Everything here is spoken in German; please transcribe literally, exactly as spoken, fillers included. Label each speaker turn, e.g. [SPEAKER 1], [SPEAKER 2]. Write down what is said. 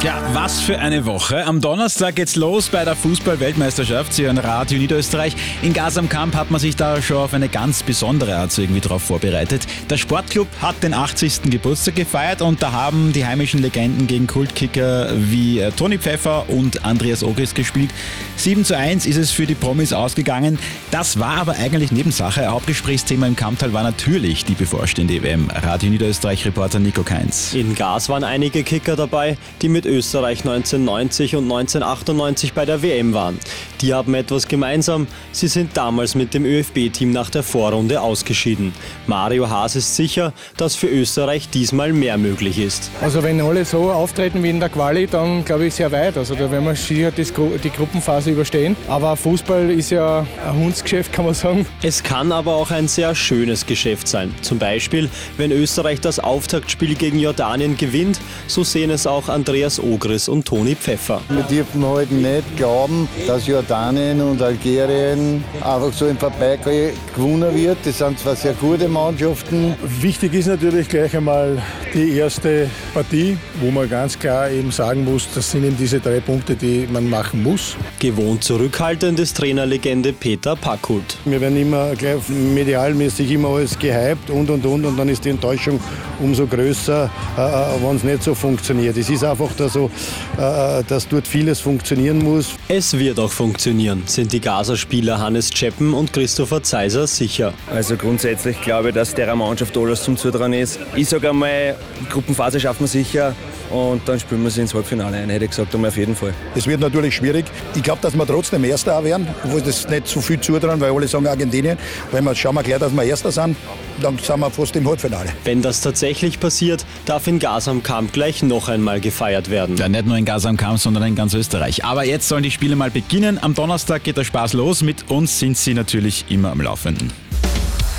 [SPEAKER 1] Ja, was für eine Woche. Am Donnerstag geht's los bei der Fußball-Weltmeisterschaft. Sie hören Radio Niederösterreich. In Gas am Kamp hat man sich da schon auf eine ganz besondere Art so irgendwie drauf vorbereitet. Der Sportclub hat den achtzigsten Geburtstag gefeiert und da haben die heimischen Legenden gegen Kultkicker wie äh, Toni Pfeffer und Andreas Ogris gespielt. sieben zu eins ist es für die Promis ausgegangen. Das war aber eigentlich Nebensache. Hauptgesprächsthema im Kamptal war natürlich die bevorstehende E W M. Radio Niederösterreich-Reporter Nico Kainz.
[SPEAKER 2] In Gas waren einige Kicker dabei, die mit Österreich neunzehnhundertneunzig und neunzehnhundertachtundneunzig bei der W M waren. Die haben etwas gemeinsam. Sie sind damals mit dem ÖFB-Team nach der Vorrunde ausgeschieden. Mario Haas ist sicher, dass für Österreich diesmal mehr möglich ist.
[SPEAKER 3] Also wenn alle so auftreten wie in der Quali, dann glaube ich sehr weit. Also da werden wir sicher die Gruppenphase überstehen. Aber Fußball ist ja ein Hundsgeschäft, kann man sagen.
[SPEAKER 2] Es kann aber auch ein sehr schönes Geschäft sein. Zum Beispiel, wenn Österreich das Auftaktspiel gegen Jordanien gewinnt, so sehen es auch Andreas Ogris und Toni Pfeffer.
[SPEAKER 4] Wir dürfen heute nicht glauben, dass Jordanien und Algerien einfach so im Vorbeigehen gewonnen wird. Das sind zwar sehr gute Mannschaften.
[SPEAKER 5] Wichtig ist natürlich gleich einmal die erste Partie, wo man ganz klar eben sagen muss, das sind eben diese drei Punkte, die man machen muss.
[SPEAKER 2] Gewohnt zurückhaltend ist Trainerlegende Peter Packhult.
[SPEAKER 5] Wir werden immer gleich medialmäßig immer alles gehypt und und und und dann ist die Enttäuschung umso größer, äh, wenn es nicht so funktioniert. Es ist einfach da so, äh, dass dort vieles funktionieren muss.
[SPEAKER 2] Es wird auch funktionieren, sind die Gaser Spieler Hannes Czeppen und Christopher Zeiser sicher.
[SPEAKER 6] Also grundsätzlich glaube ich, dass der Mannschaft alles zum Zutrauen ist. Ich sage einmal, die Gruppenphase schaffen wir sicher. Und dann spielen wir sie ins Halbfinale ein, hätte ich gesagt, auf jeden Fall.
[SPEAKER 7] Es wird natürlich schwierig. Ich glaube, dass wir trotzdem Erster auch werden, obwohl das nicht so viel zutrauen, weil alle sagen Argentinien. Weil wir schauen wir gleich, dass wir Erster sind, dann sind wir fast im Halbfinale.
[SPEAKER 2] Wenn das tatsächlich passiert, darf in Gas am Kamp gleich noch einmal gefeiert werden.
[SPEAKER 1] Ja, nicht nur in Gas am Kamp, sondern in ganz Österreich. Aber jetzt sollen die Spiele mal beginnen. Am Donnerstag geht der Spaß los. Mit uns sind sie natürlich immer am Laufenden.